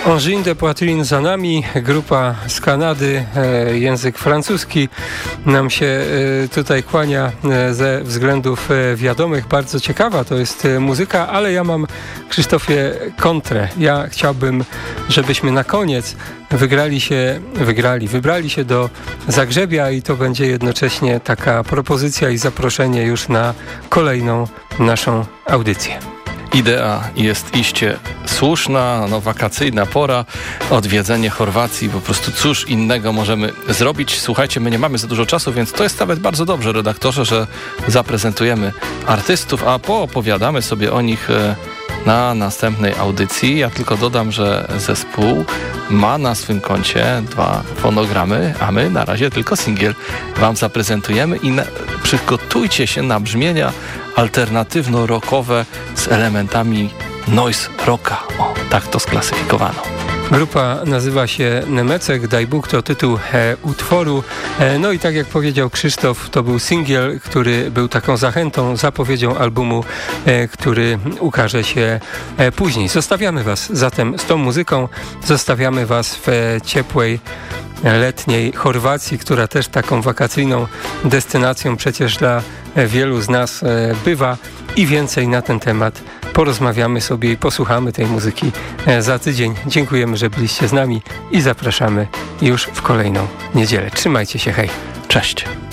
Engine de Poitrine za nami, grupa z Kanady, język francuski nam się tutaj kłania ze względów wiadomych. Bardzo ciekawa to jest muzyka, ale ja mam, Krzysztofie, kontrę. Ja chciałbym, żebyśmy na koniec wybrali się do Zagrzebia i to będzie jednocześnie taka propozycja i zaproszenie już na kolejną naszą audycję. Idea jest iście słuszna, wakacyjna pora, odwiedzenie Chorwacji, po prostu cóż innego możemy zrobić. Słuchajcie, my nie mamy za dużo czasu, więc to jest nawet bardzo dobrze, redaktorze, że zaprezentujemy artystów, a poopowiadamy sobie o nich na następnej audycji. Ja tylko dodam, że zespół ma na swym koncie 2 fonogramy, a my na razie tylko singiel wam zaprezentujemy i przygotujcie się na brzmienia alternatywno-rockowe z elementami noise rocka. O, tak to sklasyfikowano. Grupa nazywa się Nemecek, daj Bóg to tytuł utworu. No i tak jak powiedział Krzysztof, to był singiel, który był taką zachętą, zapowiedzią albumu, który ukaże się później. Zostawiamy was zatem z tą muzyką, zostawiamy was w ciepłej, letniej Chorwacji, która też taką wakacyjną destynacją przecież dla wielu z nas bywa i więcej na ten temat porozmawiamy sobie i posłuchamy tej muzyki za tydzień. Dziękujemy, że byliście z nami i zapraszamy już w kolejną niedzielę. Trzymajcie się, hej. Cześć.